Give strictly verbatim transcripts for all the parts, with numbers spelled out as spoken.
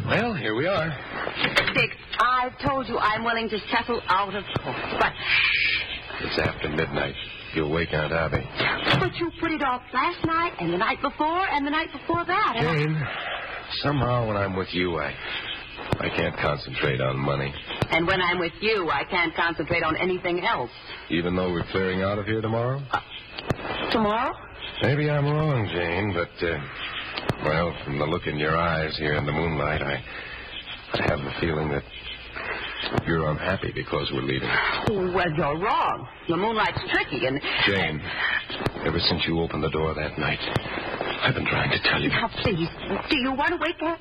Well, here we are. Dick, I've told you I'm willing to settle out of court, but... It's after midnight. You'll wake Aunt Abby. But you put it off last night, and the night before, and the night before that. Jane, somehow when I'm with you, I... I can't concentrate on money. And when I'm with you, I can't concentrate on anything else. Even though we're clearing out of here tomorrow? Uh, tomorrow? Maybe I'm wrong, Jane, but, uh, well, from the look in your eyes here in the moonlight, I, I have the feeling that you're unhappy because we're leaving. Oh, well, you're wrong. The moonlight's tricky, and... Jane, ever since you opened the door that night, I've been trying to tell you... Now, please, do you want to wake up?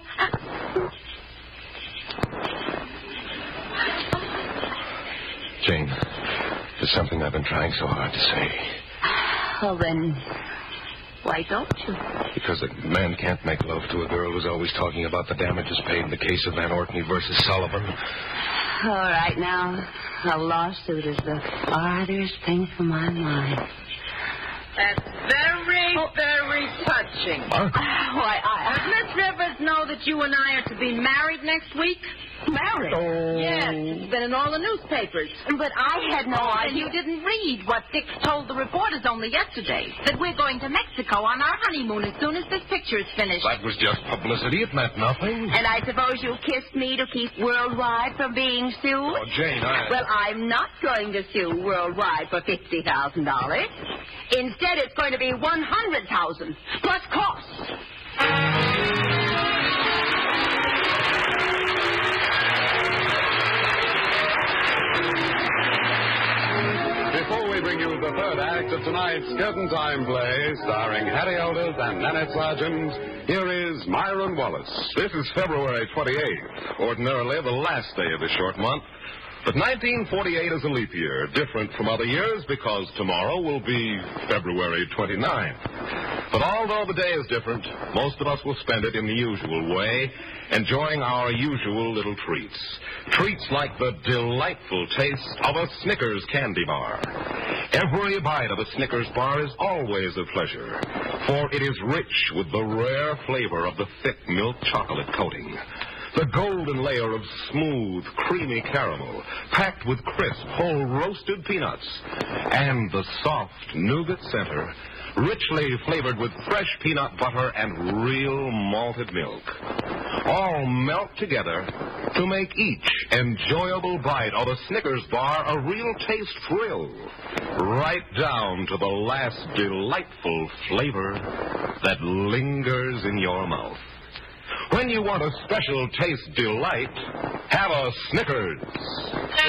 Jane, there's something I've been trying so hard to say. Well, then, why don't you? Because a man can't make love to a girl who's always talking about the damages paid in the case of Van Orkney versus Sullivan. All right, now, a lawsuit is the farthest thing from my mind. That's very, oh. very touching. Huh? Why, I... Does Miss Rivers know that you and I are to be married next week? Married? Oh. Yes, it's been in all the newspapers. But I had no Oh, idea. and you didn't read what Dick told the reporters only yesterday, that we're going to Mexico on our honeymoon as soon as this picture is finished. That was just publicity. It meant nothing. And I suppose you kissed me to keep Worldwide from being sued? Oh, Jane, I... Well, I'm not going to sue Worldwide for fifty thousand dollars. Instead, it's going to be one hundred thousand dollars, plus costs. Before we bring you the third act of tonight's Curtain Time play, starring Hattie Elders and Nanette Sargent, here is Myron Wallace. This is February twenty-eighth, ordinarily the last day of the short month. But nineteen forty-eight is a leap year, different from other years because tomorrow will be February twenty-ninth. But although the day is different, most of us will spend it in the usual way, enjoying our usual little treats. Treats like the delightful taste of a Snickers candy bar. Every bite of a Snickers bar is always a pleasure, for it is rich with the rare flavor of the thick milk chocolate coating. The golden layer of smooth, creamy caramel, packed with crisp, whole roasted peanuts, and the soft nougat center, richly flavored with fresh peanut butter and real malted milk. All melt together to make each enjoyable bite of a Snickers bar a real taste thrill, right down to the last delightful flavor that lingers in your mouth. When you want a special taste delight, have a Snickers.